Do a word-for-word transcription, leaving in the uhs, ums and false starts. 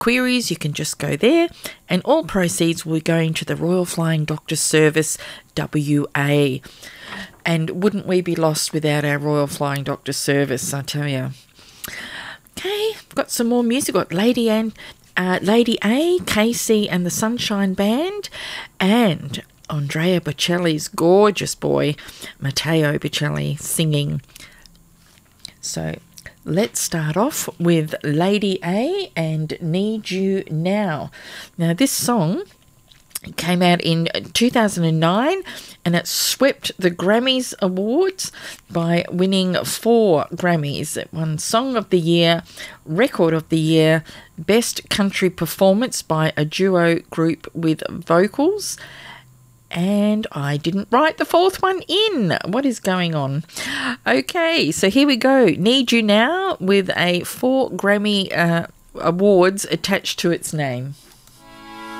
queries, you can just go there, and all proceeds will be going to the Royal Flying Doctor Service W A. And wouldn't we be lost without our Royal Flying Doctor Service, I tell you. Okay, got some more music. Got Lady Anne, uh, Lady A, Casey and the Sunshine Band, and Andrea Bocelli's gorgeous boy, Matteo Bocelli, singing. So let's start off with Lady A and Need You Now. Now, this song came out in two thousand nine and it swept the Grammys Awards by winning four Grammys. It won Song of the Year, Record of the Year, Best Country Performance by a Duo Group with Vocals, and I didn't write the fourth one in. What is going on? Okay, so here we go. Need You Now with a four Grammy uh, awards attached to its name.